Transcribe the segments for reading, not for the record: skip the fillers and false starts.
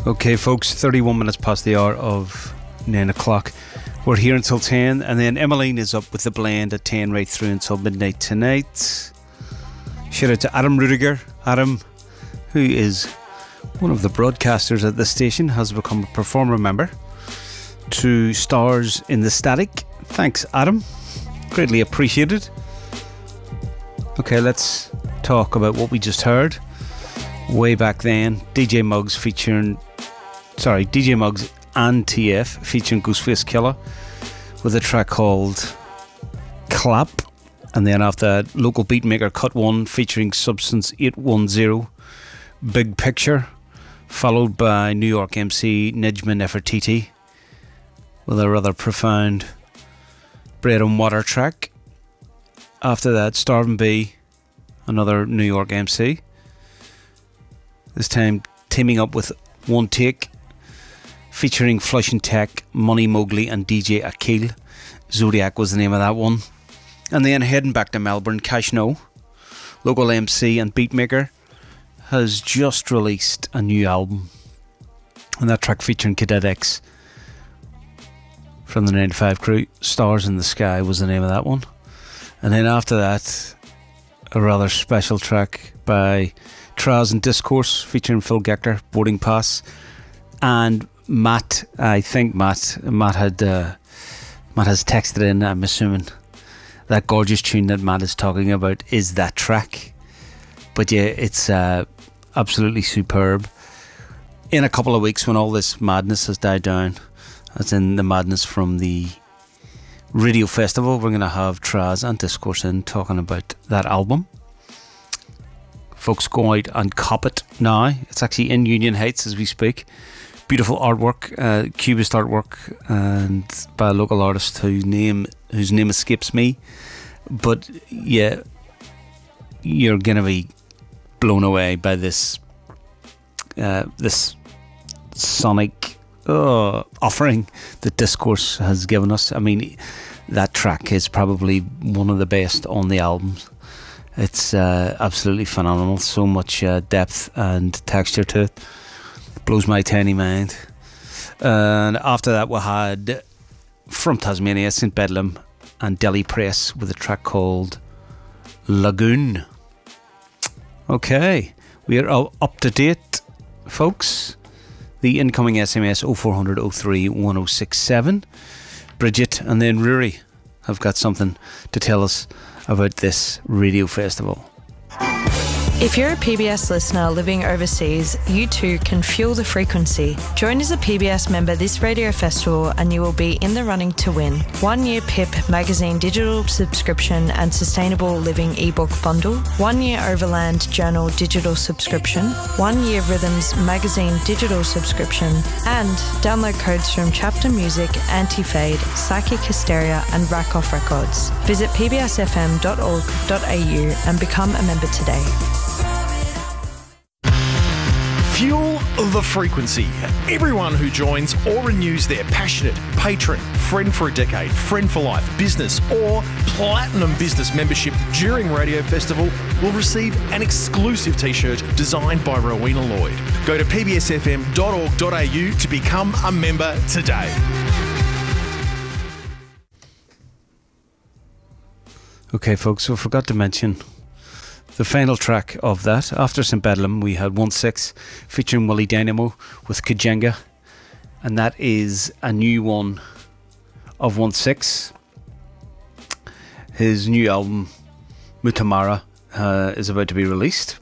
Okay, folks, 31 minutes past the hour of 9 o'clock. We're here until 10, and then Emmeline is up with the blend at 10 right through until midnight tonight. Shout out to Adam Rudiger. Adam, who is one of the broadcasters at this station, has become a performer member to Stars in the Static. Thanks, Adam. Greatly appreciated. Okay, let's talk about what we just heard. Way back then, DJ Muggs and TF featuring Ghostface Killah with a track called Clap, and then after that, local beatmaker Cut One featuring Substance 810, Big Picture, followed by New York MC Nejma Nefertiti with a rather profound Bread and Water track. After that, Starvin' Bee, another New York MC, this time teaming up with One Take, featuring Flushing Tech, Money Mowgli and DJ Akil. Zodiac was the name of that one. And then heading back to Melbourne, Cash No, local MC and beatmaker, has just released a new album, and that track featuring Cadet X from the 95 crew. Stars in the Sky was the name of that one. And then after that, a rather special track by Traz and Discourse featuring Phil Gector, Boarding Pass. And Matt, I think Matt has texted in, I'm assuming that gorgeous tune that Matt is talking about is that track. But yeah, it's absolutely superb. In a couple of weeks, when all this madness has died down, as in the madness from the radio festival, we're going to have Traz and Discourse in talking about that album. Folks, go out and cop it now. It's actually in Union Heights as we speak. Beautiful artwork, cubist artwork, and by a local artist whose name escapes me. But yeah, you're gonna be blown away by this sonic offering that Discourse has given us. I mean, that track is probably one of the best on the albums. It's absolutely phenomenal. So much depth and texture to it. Blows my tiny mind. And after that, we had from Tasmania, St. Bedlam and Delhi Press with a track called Lagoon. Okay, we are all up to date, folks. The incoming SMS 0400 03 1067. Bridget and then Rory have got something to tell us about this radio festival. If you're a PBS listener living overseas, you too can fuel the frequency. Join as a PBS member this radio festival and you will be in the running to win 1 year PIP magazine digital subscription and sustainable living ebook bundle, 1 year Overland Journal digital subscription, 1 year Rhythms magazine digital subscription, and download codes from Chapter Music, Anti-Fade, Psychic Hysteria and Rack Off Records. Visit pbsfm.org.au and become a member today. Fuel the frequency. Everyone who joins or renews their passionate patron, friend for a decade, friend for life, business or platinum business membership during Radio Festival will receive an exclusive t-shirt designed by Rowena Lloyd. Go to pbsfm.org.au to become a member today. Okay, folks, so I forgot to mention the final track of that. After St. Bedlam, we had 1-6 featuring Willie Dynamo with Kajenga, and that is a new one of 1-6. His new album, Mutamara, is about to be released,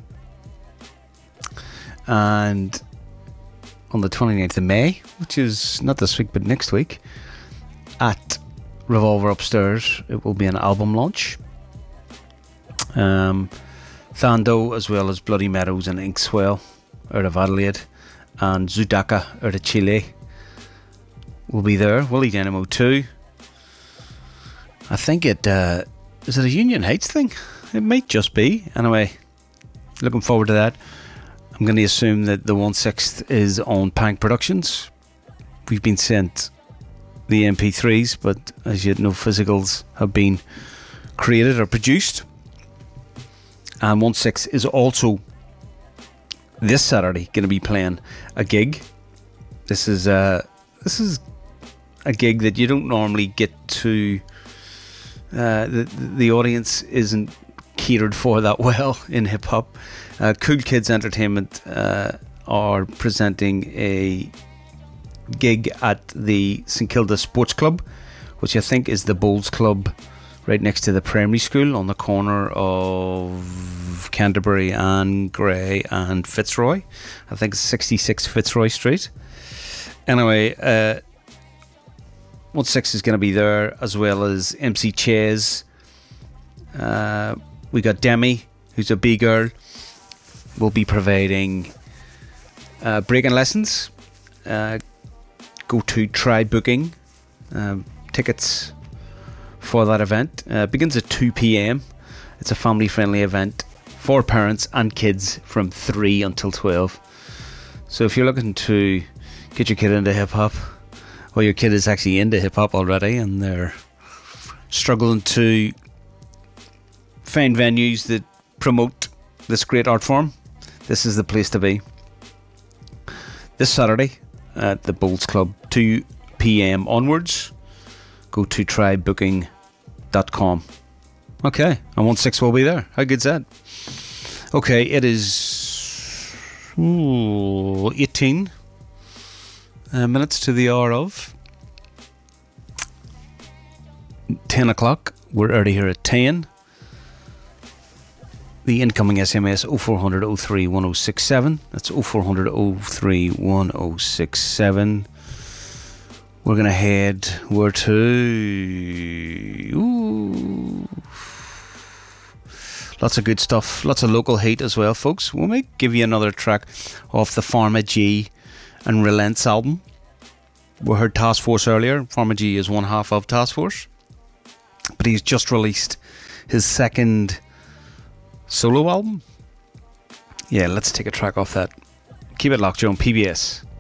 and on the 29th of May, which is not this week but next week, at Revolver Upstairs, it will be an album launch. Thando, as well as Bloody Meadows and Inkswell out of Adelaide, and Zudaka out of Chile will be there. Willie Dynamo too. I think is it a Union Heights thing? It might just be. Anyway, looking forward to that. I'm going to assume that the 1/6 is on Pank Productions. We've been sent the MP3s, but as yet no physicals have been created or produced. And 1/6 is also this Saturday going to be playing a gig This is a gig that you don't normally get to. The audience isn't catered for that well in hip hop. Cool Kids Entertainment are presenting a gig at the St Kilda Sports Club, which I think is the Bowls Club right next to the primary school on the corner of Canterbury and Grey and Fitzroy. I think it's 66 Fitzroy Street. Anyway, 1-6 is going to be there, as well as MC Ches. We got Demi, who's a B-girl, will be providing breaking lessons. Go to Try Booking. Tickets for that event begins at 2 p.m. It's a family-friendly event for parents and kids from 3 until 12. So if you're looking to get your kid into hip-hop, or your kid is actually into hip-hop already and they're struggling to find venues that promote this great art form, this is the place to be. This Saturday at the Bowls Club, 2 p.m. onwards. Go to trybooking.com. Okay, and 1-6 will be there. How good's that? Okay, it is 18 minutes to the hour of 10 o'clock. We're already here at 10. The incoming SMS 0400 03 1067. That's 0400 03 1067. We're going to head where to? Ooh. Lots of good stuff. Lots of local heat as well, folks. We might give you another track off the Pharma G and Relents album. We heard Task Force earlier. Pharma G is one half of Task Force. But he's just released his second solo album. Yeah, let's take a track off that. Keep it locked, Joe, on PBS.